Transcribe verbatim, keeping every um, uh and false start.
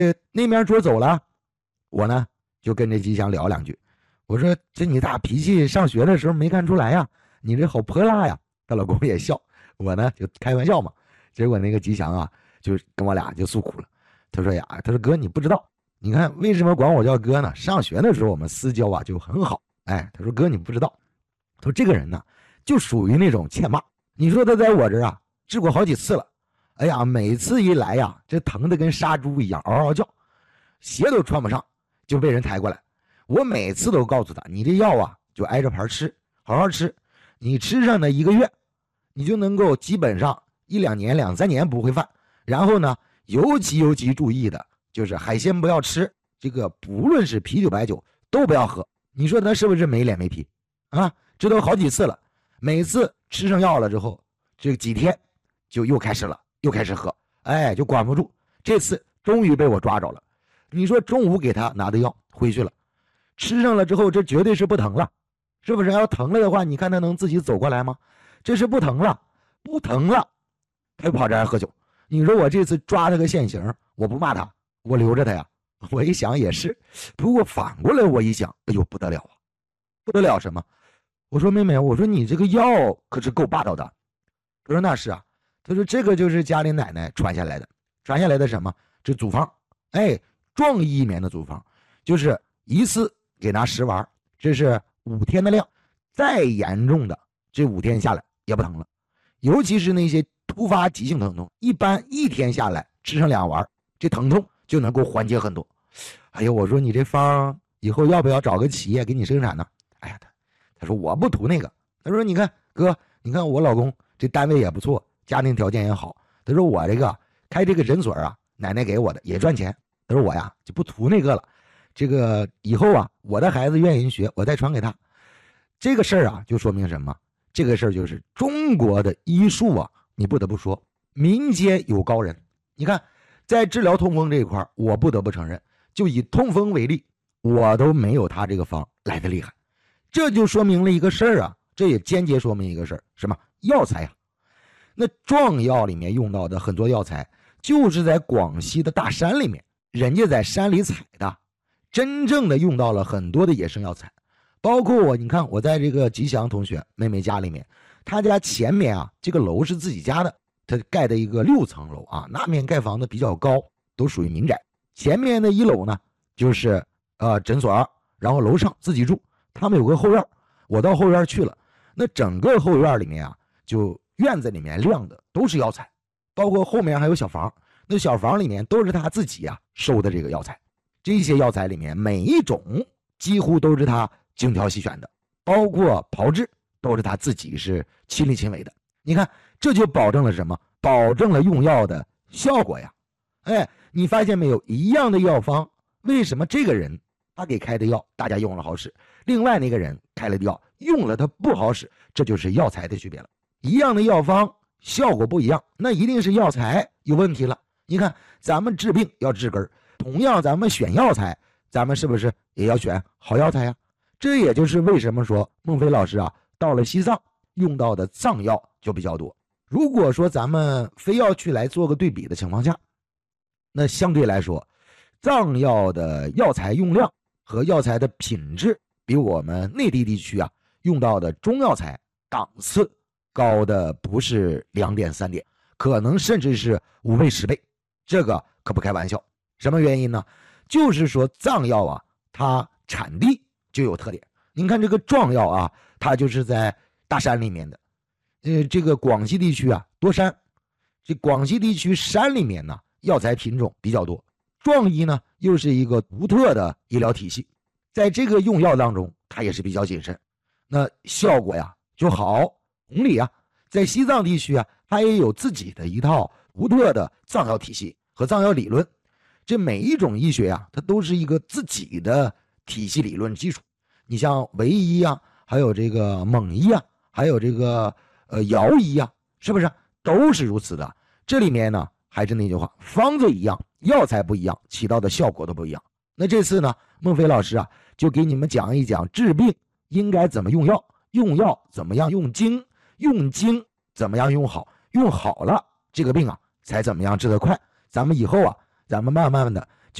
呃，那面桌走了，我呢就跟这吉祥聊两句。我说这你大脾气，上学的时候没看出来呀，你这好泼辣呀。她老公也笑，我呢就开玩笑嘛。结果那个吉祥啊，就跟我俩就诉苦了。他说呀，他说哥你不知道，你看为什么管我叫哥呢？上学的时候我们私交啊就很好。哎，他说哥你不知道，他说这个人呢就属于那种欠骂。你说他在我这儿啊治过好几次了，哎呀，每次一来呀，这疼的跟杀猪一样，嗷嗷叫，鞋都穿不上就被人抬过来。我每次都告诉他，你这药啊就挨着盘吃，好好吃，你吃上那一个月，你就能够基本上一两年两三年不会犯。然后呢，尤其尤其注意的就是海鲜不要吃，这个不论是啤酒白酒都不要喝。你说他是不是没脸没皮啊？这都好几次了，每次吃上药了之后，这几天就又开始了，又开始喝，哎，就管不住。这次终于被我抓着了。你说中午给他拿的药回去了，吃上了之后，这绝对是不疼了，是不是？要疼了的话，你看他能自己走过来吗？这是不疼了，不疼了，他又跑这儿喝酒。你说我这次抓他个现行，我不骂他，我留着他呀。我一想也是，不过反过来我一想，哎呦不得了啊，不得了什么？我说妹妹，我说你这个药可是够霸道的。他说那是啊，他说这个就是家里奶奶传下来的，传下来的什么？这祖方，哎，壮一棉的祖方，就是一次给拿十丸，这是五天的量，再严重的这五天下来也不疼了，尤其是那些突发急性疼痛，一般一天下来吃上两丸，这疼痛就能够缓解很多。哎呦，我说你这方以后要不要找个企业给你生产呢？哎呀，他他说我不图那个，他说你看哥，你看我老公这单位也不错，家庭条件也好，他说我这个开这个诊所啊，奶奶给我的也赚钱，他说我呀就不图那个了，这个以后啊我的孩子愿意学，我再传给他。这个事儿啊就说明什么？这个事儿就是中国的医术啊，你不得不说民间有高人。你看在治疗痛风这一块，我不得不承认，就以痛风为例，我都没有他这个方来的厉害。这就说明了一个事儿啊，这也间接说明一个事儿，什么？药材啊。那壮药里面用到的很多药材就是在广西的大山里面，人家在山里采的，真正的用到了很多的野生药材。包括我，你看我在这个吉祥同学妹妹家里面，他家前面啊这个楼是自己家的，他盖的一个六层楼啊，那面盖房子比较高，都属于民宅。前面的一楼呢就是呃诊所，然后楼上自己住，他们有个后院，我到后院去了，那整个后院里面啊，就院子里面晾的都是药材，包括后面还有小房，那小房里面都是他自己啊收的这个药材。这些药材里面每一种几乎都是他精挑细选的，包括炮制都是他自己是亲力亲为的。你看这就保证了什么？保证了用药的效果呀。哎，你发现没有，一样的药方，为什么这个人他给开的药大家用了好使，另外那个人开了的药用了他不好使？这就是药材的区别了。一样的药方效果不一样，那一定是药材有问题了。你看咱们治病要治根，同样咱们选药材，咱们是不是也要选好药材呀？这也就是为什么说孟非老师啊到了西藏用到的藏药就比较多。如果说咱们非要去来做个对比的情况下，那相对来说藏药的药材用量和药材的品质比我们内地地区啊用到的中药材档次高的不是两点三点，可能甚至是五倍十倍，这个可不开玩笑。什么原因呢？就是说藏药啊它产地就有特点。您看这个壮药啊，它就是在大山里面的，呃，这个广西地区啊多山，这广西地区山里面呢药材品种比较多，壮医呢又是一个独特的医疗体系，在这个用药当中它也是比较谨慎，那效果呀就好。同理啊，在西藏地区啊，它也有自己的一套独特的藏药体系和藏药理论。这每一种医学啊，它都是一个自己的体系理论基础。你像维医啊，还有这个蒙医啊，还有这个呃瑶医啊，是不是都是如此的？这里面呢，还是那句话，方子一样，药材不一样，起到的效果都不一样。那这次呢，孟非老师啊，就给你们讲一讲治病应该怎么用药，用药怎么样用精，用精怎么样用好，用好了这个病啊才怎么样治得快。咱们以后啊，咱们慢慢的